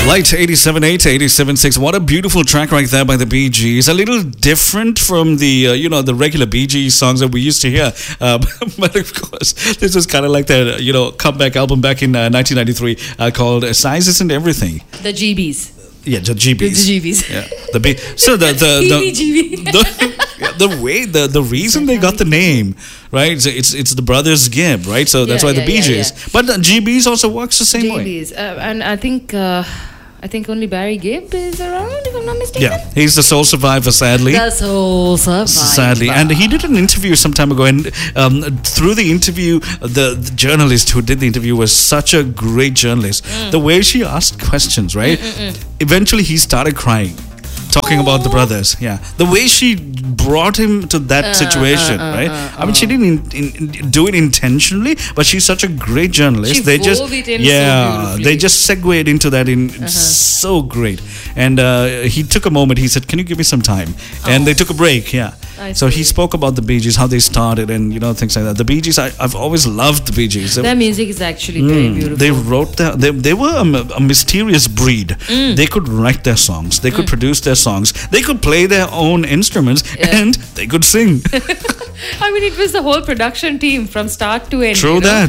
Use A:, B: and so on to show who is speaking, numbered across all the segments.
A: Light 87.8, 87.6. What a beautiful track right there by the Bee Gees. A little different from the, the regular Bee Gees songs that we used to hear. But of course, this was kind of like their, comeback album back in 1993 called Size Isn't Everything.
B: The GBs.
A: Yeah, the GBs.
B: The GBs.
A: Yeah, the B. So the reason they got the name, right? It's the brothers Gibb, right? So that's why the Bee Gees. Yeah. But the GBs also works the same way.
B: GBs, and I think only Barry Gibb is around, if I'm not mistaken.
A: Yeah, he's the sole survivor, sadly.
B: The sole survivor.
A: Sadly. And he did an interview some time ago, and through the interview, the journalist who did the interview was such a great journalist. The way she asked questions, right? Eventually, he started crying. Talking about the brothers, yeah. The way she brought him to that situation, right? I mean, she didn't do it intentionally, but she's such a great journalist.
B: They just
A: segued into that so great. And he took a moment. He said, "Can you give me some time?" And they took a break. Yeah. So he spoke about the Bee Gees, how they started, and things like that. The Bee Gees, I've always loved the Bee Gees.
B: Their music is actually very beautiful.
A: They wrote they were a mysterious breed. They could write their songs. They could produce their songs. They could play their own instruments, and they could sing.
B: I mean, it was the whole production team from start to end.
A: True that.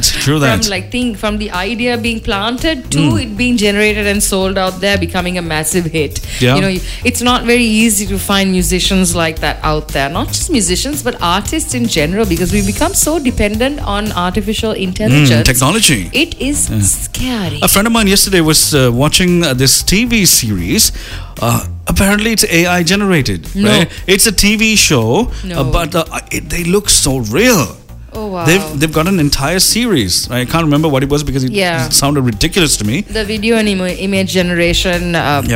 B: From the idea being planted to it being generated and sold out there, becoming a massive hit.
A: Yeah.
B: It's not very easy to find musicians like that out there. Not just musicians, but artists in general, because we become so dependent on artificial intelligence.
A: Technology.
B: It is scary.
A: A friend of mine yesterday was watching this TV series. Apparently it's AI generated.
B: No.
A: Right? It's a TV show,
B: No.
A: but they look so real.
B: Oh, wow.
A: They've got an entire series. I can't remember what it was because it sounded ridiculous to me.
B: The video and image generation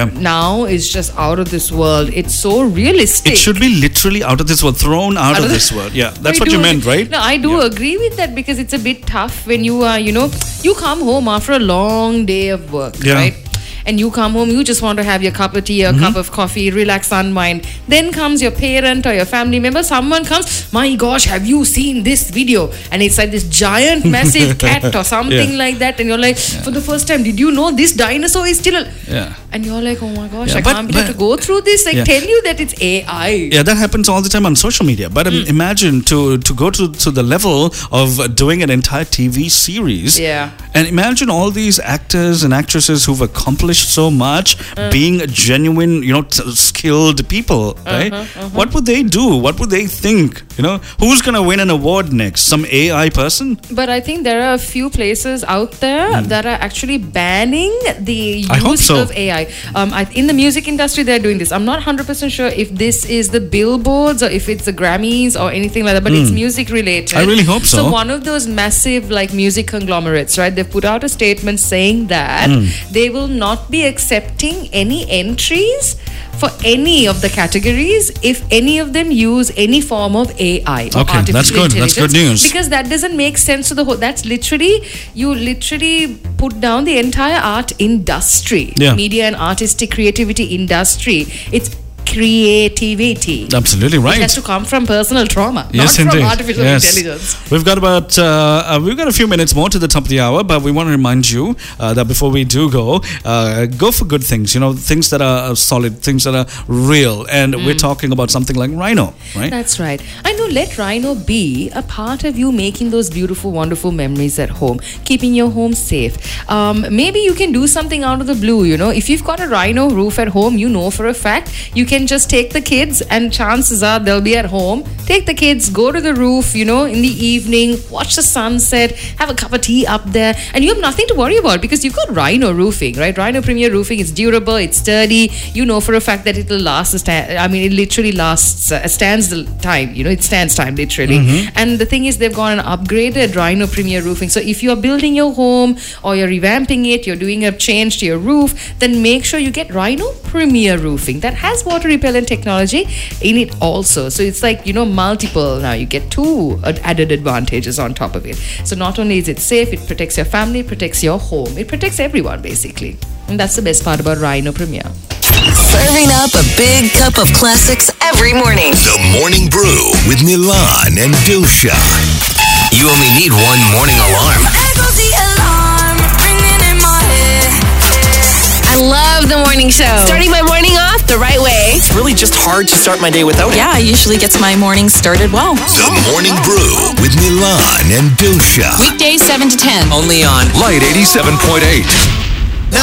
B: now is just out of this world. It's so realistic.
A: It should be literally out of this world, thrown out of this world. Yeah, that's what you meant, right?
B: No, I do agree with that, because it's a bit tough when you are, you come home after a long day of work, right? And you come home, you just want to have your cup of tea or cup of coffee, relax, unwind. Then comes your parent or your family member. Someone comes, my gosh, have you seen this video? And it's like this giant, massive cat or something like that. And you're like, for the first time, did you know this dinosaur is still... And you're like, oh my gosh, I can't be able to go through this. I tell you that it's AI.
A: Yeah, that happens all the time on social media. But imagine to go to the level of doing an entire TV series.
B: Yeah.
A: And imagine all these actors and actresses who've accomplished so much, being genuine, skilled people, right? What would they do? What would they think? Who's going to win an award next? Some AI person?
B: But I think there are a few places out there that are actually banning the use of AI. In the music industry, they're doing this. I'm not 100% sure if this is the Billboards or if it's the Grammys or anything like that, but it's music related.
A: I really hope so.
B: So one of those massive music conglomerates, right? They've put out a statement saying that they will not be accepting any entries for any of the categories if any of them use any form of AI or artificial
A: that's good.
B: intelligence.
A: That's good news.
B: Because that doesn't make sense to the whole. That's you literally put down the entire art industry, media and artistic creativity industry. It's creativity.
A: Absolutely right.
B: It has to come from personal trauma,
A: yes,
B: not
A: indeed.
B: from artificial intelligence.
A: We've got we've got a few minutes more to the top of the hour, but we want to remind you that before we do go for good things. Things that are solid, things that are real, and we're talking about something like Rhino, right?
B: That's right. I know. Let Rhino be a part of you making those beautiful, wonderful memories at home, keeping your home safe. Maybe you can do something out of the blue. If you've got a Rhino roof at home, for a fact you can just take the kids, and chances are they'll be at home. Take the kids, go to the roof, in the evening, watch the sunset, have a cup of tea up there, and you have nothing to worry about because you've got Rhino roofing, right? Rhino Premier roofing is durable, it's sturdy. For a fact that it'll last. It literally lasts, stands the time. It stands time literally. And the thing is, they've got an upgraded Rhino Premier roofing. So if you're building your home or you're revamping it, you're doing a change to your roof, then make sure you get Rhino Premier roofing that has water repellent technology in it also. So it's multiple. Now you get two added advantages on top of it. So not only is it safe, it protects your family, it protects your home, it protects everyone basically. And that's the best part about Rhino Premier.
C: Serving up a big cup of classics every morning.
D: The Morning Brew with Milan and Dilsha. You only need one morning alarm.
C: There goes the alarm ringing in my head. I love
E: morning show. Starting my morning off the right way.
F: It's really just hard to start my day without it.
G: Yeah, it usually gets my morning started well.
D: The Morning Brew with Milan and Dosha.
G: Weekdays 7 to 10.
F: Only on
D: Light 87.8.